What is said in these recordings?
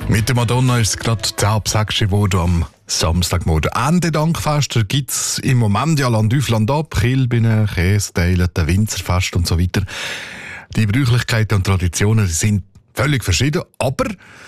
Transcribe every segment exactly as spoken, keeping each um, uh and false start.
Mit der Madonna ist es gerade zehn bis sechs geworden am Samstagmorgen. Ende Dankfest gibt es im Moment ja Land auf, Land ab, Kilbinnen, Käse teilen, Winzerfest und so weiter. Die Bräuchlichkeiten und Traditionen sind völlig verschieden, aber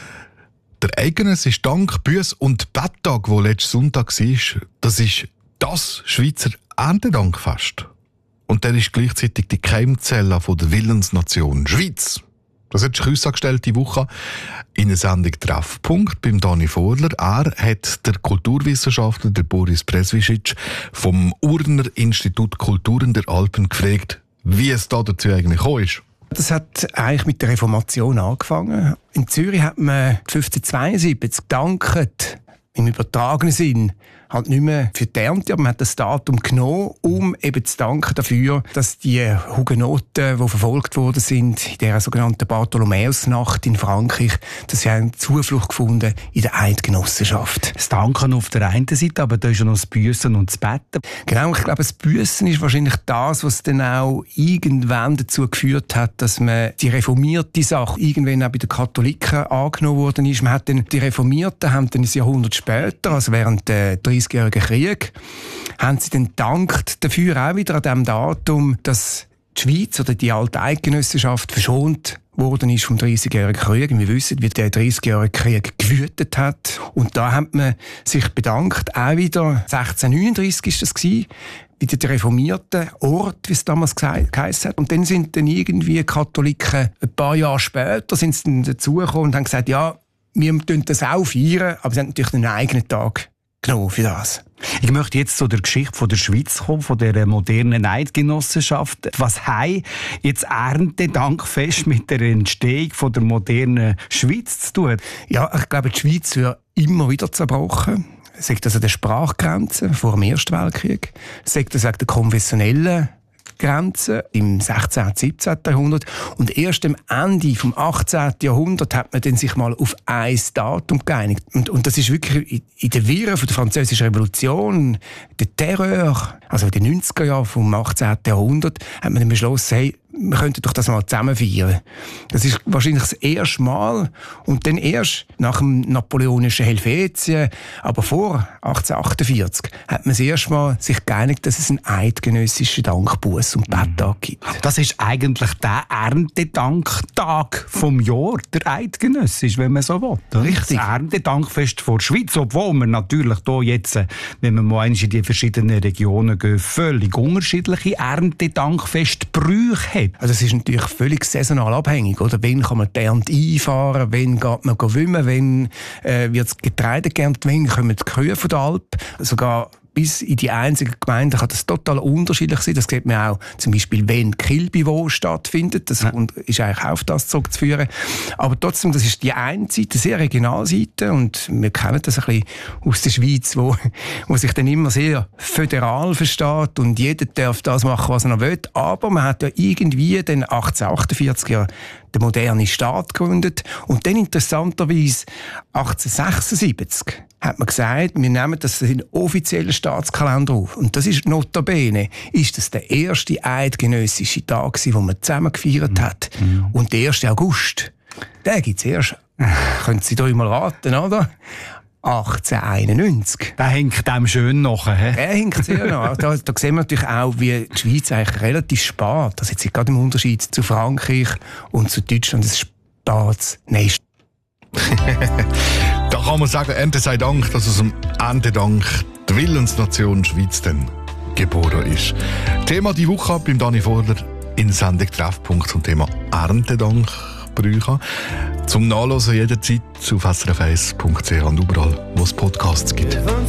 der eidgenössische Dank, Büß- und Betttag, der letzten Sonntag war, das ist das Schweizer Erntedankfest. Und der ist gleichzeitig die Keimzelle der Willensnation Schweiz. Das hat sich herausgestellt diese Woche in einer Sendung «Treffpunkt» beim Dani Vorler. Er hat der Kulturwissenschaftler der Boris Presvicic vom Urner Institut Kulturen der Alpen gefragt, wie es da dazu eigentlich gekommen ist. Das hat eigentlich mit der Reformation angefangen. In Zürich hat man fünfzehnhundertzweiundsiebzig gedankt, im übertragenen Sinn, halt nicht mehr für die Ernte, aber man hat das Datum genommen, um eben zu danken dafür, dass die Hugenoten, die verfolgt worden sind, in der sogenannten Bartholomäusnacht in Frankreich, dass sie haben Zuflucht gefunden in der Eidgenossenschaft. Das Danken auf der einen Seite, aber da ist ja noch das Büssen und das Betten. Genau, ich glaube, das Büssen ist wahrscheinlich das, was dann auch irgendwann dazu geführt hat, dass man die reformierte Sache irgendwann auch bei den Katholiken angenommen worden ist. Man hat dann, die Reformierten haben dann ein Jahrhundert später, also während der dreißigjährigen Krieg, haben sie dann gedankt dafür auch wieder an diesem Datum, dass die Schweiz oder die alte Eidgenossenschaft verschont worden ist vom dreißigjährigen Krieg. Wir wissen, wie der dreißigjährige Krieg gewütet hat. Und da hat man sich bedankt, auch wieder sechzehnhundertneununddreissig ist das gewesen, bei den reformierten Ort, wie es damals geheißen hat. Und dann sind dann irgendwie Katholiken ein paar Jahre später sind sie dann dazugekommen und haben gesagt, ja, wir feiern das auch feiern, aber sie haben natürlich einen eigenen Tag genommen für das. Ich möchte jetzt zu der Geschichte von der Schweiz kommen, von der modernen Eidgenossenschaft. Was haben jetzt Erntedankfest mit der Entstehung von der modernen Schweiz zu tun? Ja, ich glaube, die Schweiz wird immer wieder zerbrochen. Sagt das an der Sprachgrenze vor dem Ersten Weltkrieg, sagt das an der konfessionellen Grenzen im sechzehnten, siebzehnten Jahrhundert. Und erst am Ende vom achtzehnten Jahrhundert hat man dann sich mal auf ein Datum geeinigt. Und, und das ist wirklich in der Wirren von der Französischen Revolution, der Terror, also in den neunziger Jahren vom achtzehnten Jahrhundert, hat man dann beschlossen, hey, wir könnten doch das mal zusammen feiern. Das ist wahrscheinlich das erste Mal. Und dann erst nach dem napoleonischen Helvetien, aber vor achtzehnhundertachtundvierzig, hat man das erste Mal sich geeinigt, dass es einen eidgenössischen Dankbuß und Betttag gibt. Das ist eigentlich der Erntedanktag vom Jahr, der eidgenössisch, wenn man so will. Richtig. Das Erntedankfest vor der Schweiz, obwohl man natürlich hier jetzt, wenn man mal in die verschiedenen Regionen geht, völlig unterschiedliche Erntedankfestbrüche hat. Also es ist natürlich völlig saisonal abhängig, oder? Wann kann man die Ernte einfahren, wann geht man wimmen, wann äh, wird das Getreide geerntet, wann kommen die Kühe von der Alp. Sogar bis in die einzelnen Gemeinden kann das total unterschiedlich sein. Das sieht man auch zum Beispiel, wenn Kilbiwo stattfindet. Das ja. ist eigentlich auf das zurückzuführen. Aber trotzdem, das ist die eine Seite, sehr Regionalseite. Und wir kennen das ein bisschen aus der Schweiz, wo, wo sich dann immer sehr föderal versteht und jeder darf das machen, was er noch will. Aber man hat ja irgendwie den achtzehnhundertachtundvierzig ja den modernen Staat gegründet. Und dann interessanterweise achtzehnhundertsechsundsiebzig hat man gesagt, wir nehmen das in den offiziellen Staatskalender auf. Und das ist notabene, ist das der erste eidgenössische Tag gewesen, den man zusammen gefeiert hat. Mhm. Und der erste August, den gibt es erst, können Sie da mal raten, oder? achtzehnhunderteinundneunzig. Der hängt dem schön nach. He? Der hängt sehr nach. Da, da sehen wir natürlich auch, wie die Schweiz eigentlich relativ spät, also jetzt gerade im Unterschied zu Frankreich und zu Deutschland, das Staatsnest. Da kann man sagen, Ernte sei Dank, dass aus dem Erntedank die Willensnation Schweiz dann geboren ist. Thema die Woche beim Dani Vorler in Sendung Treffpunkt zum Thema Erntedankbrüche. Zum Nachlesen jederzeit auf s r f eins punkt c h und überall, wo es Podcasts gibt.